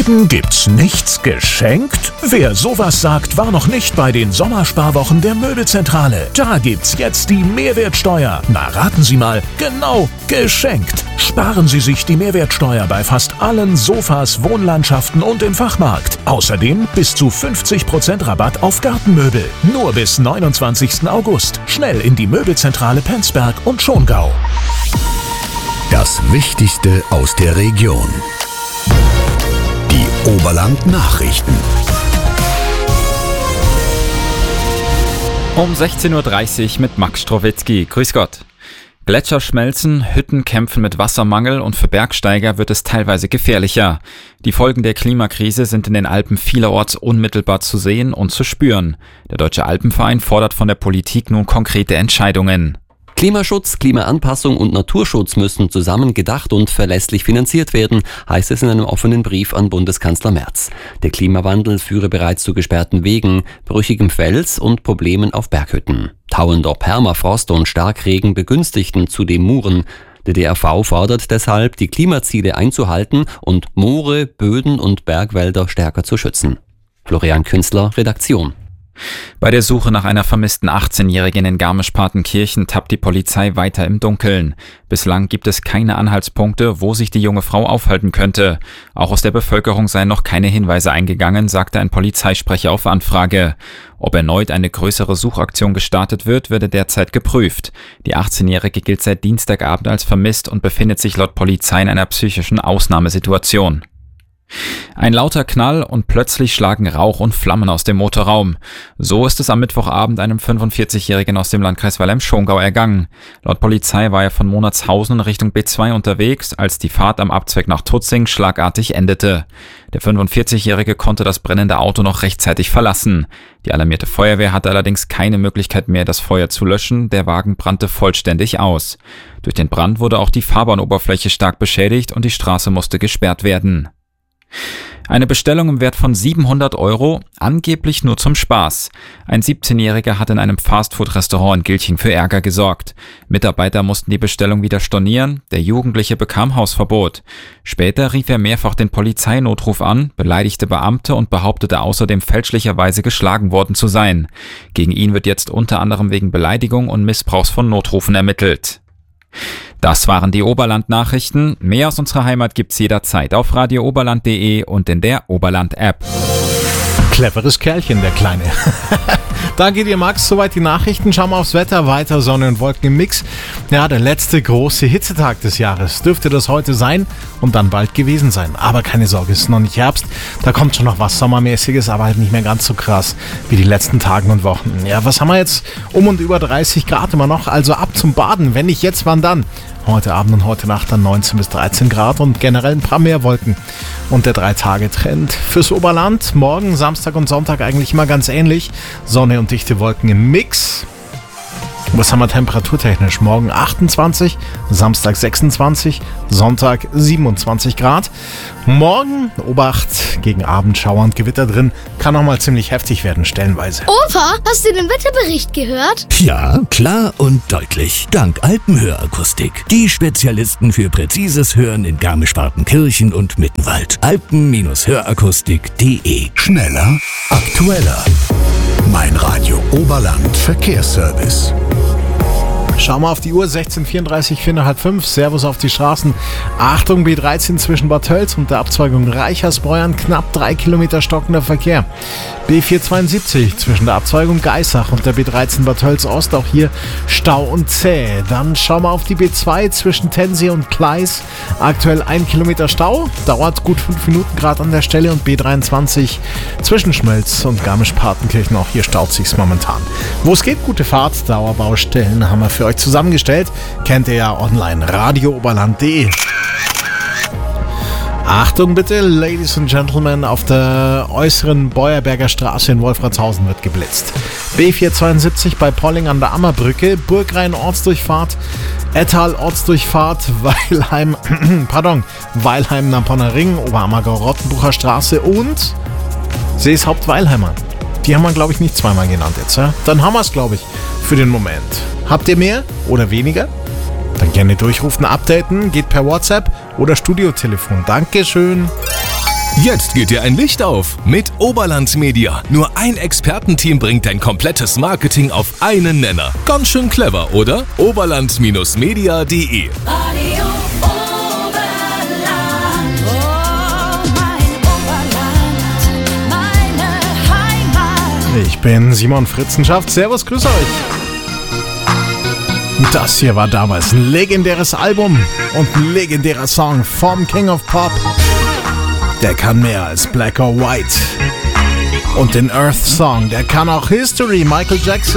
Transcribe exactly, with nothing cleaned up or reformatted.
Deswegen gibt's nichts geschenkt? Wer sowas sagt, war noch nicht bei den Sommersparwochen der Möbelzentrale. Da gibt's jetzt die Mehrwertsteuer. Na, raten Sie mal, genau, geschenkt. Sparen Sie sich die Mehrwertsteuer bei fast allen Sofas, Wohnlandschaften und im Fachmarkt. Außerdem bis zu fünfzig Prozent Rabatt auf Gartenmöbel. Nur bis neunundzwanzigsten August. Schnell in die Möbelzentrale Penzberg und Schongau. Das Wichtigste aus der Region. Die Oberland-Nachrichten. Um sechzehn Uhr dreißig mit Max Strowitzki. Grüß Gott. Gletscher schmelzen, Hütten kämpfen mit Wassermangel und für Bergsteiger wird es teilweise gefährlicher. Die Folgen der Klimakrise sind in den Alpen vielerorts unmittelbar zu sehen und zu spüren. Der Deutsche Alpenverein fordert von der Politik nun konkrete Entscheidungen. Klimaschutz, Klimaanpassung und Naturschutz müssen zusammen gedacht und verlässlich finanziert werden, heißt es in einem offenen Brief an Bundeskanzler Merz. Der Klimawandel führe bereits zu gesperrten Wegen, brüchigem Fels und Problemen auf Berghütten. Tauender Permafrost und Starkregen begünstigten zudem Muren. Der D R V fordert deshalb, die Klimaziele einzuhalten und Moore, Böden und Bergwälder stärker zu schützen. Florian Künstler, Redaktion. Bei der Suche nach einer vermissten achtzehnjährigen in Garmisch-Partenkirchen tappt die Polizei weiter im Dunkeln. Bislang gibt es keine Anhaltspunkte, wo sich die junge Frau aufhalten könnte. Auch aus der Bevölkerung seien noch keine Hinweise eingegangen, sagte ein Polizeisprecher auf Anfrage. Ob erneut eine größere Suchaktion gestartet wird, werde derzeit geprüft. Die achtzehnjährige gilt seit Dienstagabend als vermisst und befindet sich laut Polizei in einer psychischen Ausnahmesituation. Ein lauter Knall und plötzlich schlagen Rauch und Flammen aus dem Motorraum. So ist es am Mittwochabend einem fünfundvierzigjährigen aus dem Landkreis Weilheim-Schongau ergangen. Laut Polizei war er von Monatshausen in Richtung B zwei unterwegs, als die Fahrt am Abzweig nach Tutzing schlagartig endete. Der fünfundvierzigjährige konnte das brennende Auto noch rechtzeitig verlassen. Die alarmierte Feuerwehr hatte allerdings keine Möglichkeit mehr, das Feuer zu löschen. Der Wagen brannte vollständig aus. Durch den Brand wurde auch die Fahrbahnoberfläche stark beschädigt und die Straße musste gesperrt werden. Eine Bestellung im Wert von siebenhundert Euro, angeblich nur zum Spaß. Ein siebzehnjähriger hat in einem Fastfood-Restaurant in Gilching für Ärger gesorgt. Mitarbeiter mussten die Bestellung wieder stornieren, der Jugendliche bekam Hausverbot. Später rief er mehrfach den Polizeinotruf an, beleidigte Beamte und behauptete außerdem fälschlicherweise geschlagen worden zu sein. Gegen ihn wird jetzt unter anderem wegen Beleidigung und Missbrauchs von Notrufen ermittelt. Das waren die Oberland-Nachrichten. Mehr aus unserer Heimat gibt's jederzeit auf radio oberland punkt de und in der Oberland-App. Cleveres Kerlchen, der Kleine. Danke dir, Max. Soweit die Nachrichten. Schauen wir aufs Wetter. Weiter Sonne und Wolken im Mix. Ja, der letzte große Hitzetag des Jahres dürfte das heute sein und dann bald gewesen sein. Aber keine Sorge, es ist noch nicht Herbst. Da kommt schon noch was Sommermäßiges, aber halt nicht mehr ganz so krass wie die letzten Tage und Wochen. Ja, was haben wir jetzt? Um und über dreißig Grad immer noch. Also ab zum Baden. Wenn nicht jetzt, wann dann? Heute Abend und heute Nacht dann neunzehn bis dreizehn Grad und generell ein paar mehr Wolken. Und der drei-Tage-Trend fürs Oberland. Morgen, Samstag und Sonntag eigentlich immer ganz ähnlich. Sonne und dichte Wolken im Mix. Was haben wir temperaturtechnisch? Morgen achtundzwanzig, Samstag sechsundzwanzig, Sonntag siebenundzwanzig Grad. Morgen, Obacht, gegen Abend Schauer und Gewitter drin. Kann auch mal ziemlich heftig werden, stellenweise. Opa, hast du den Wetterbericht gehört? Ja, klar und deutlich. Dank Alpenhörakustik. Die Spezialisten für präzises Hören in Garmisch-Partenkirchen und Mittenwald. alpen hörakustik punkt de. Schneller, aktueller. Mein Radio Oberland Verkehrsservice. Schauen wir auf die Uhr, sechzehn Uhr vierunddreißig, vier nach halb fünf. Servus auf die Straßen. Achtung, B dreizehn zwischen Bad Tölz und der Abzweigung Reichersbeuern, knapp drei Kilometer stockender Verkehr. B vierhundertzweiundsiebzig zwischen der Abzweigung Geissach und der B dreizehn Bad Tölz Ost, auch hier Stau und zäh. Dann schauen wir auf die B zwei zwischen Tensee und Gleis. Aktuell ein Kilometer Stau, dauert gut fünf Minuten gerade an der Stelle. Und B dreiundzwanzig zwischen Schmölz und Garmisch-Partenkirchen, auch hier staut sich's momentan. Wo es geht, gute Fahrt, Dauerbaustellen haben wir für euch zusammengestellt. Kennt ihr ja online, radio oberland punkt de. Achtung bitte, Ladies and Gentlemen, auf der äußeren Beuerberger Straße in Wolfratshausen wird geblitzt. B vierhundertzweiundsiebzig bei Polling an der Ammerbrücke, Burgrein Ortsdurchfahrt, Ettal Ortsdurchfahrt, Weilheim, pardon, Weilheim Namponner Ring, Oberammergau Rottenbucher Straße und Seeshaupt Weilheimer. Die haben wir, glaube ich, nicht zweimal genannt jetzt. Ja? Dann haben wir es, glaube ich, für den Moment. Habt ihr mehr oder weniger? Dann gerne durchrufen, updaten, geht per WhatsApp oder Studiotelefon. Dankeschön. Jetzt geht dir ein Licht auf mit Oberland Media. Nur ein Expertenteam bringt dein komplettes Marketing auf einen Nenner. Ganz schön clever, oder? Oberland Media punkt de Radio Oberland, oh mein Oberland, meine Heimat. Ich bin Simon Fritzenschaft. Servus, grüß euch. Das hier war damals ein legendäres Album und ein legendärer Song vom King of Pop. Der kann mehr als Black or White. Und den Earth Song, der kann auch History, Michael Jackson.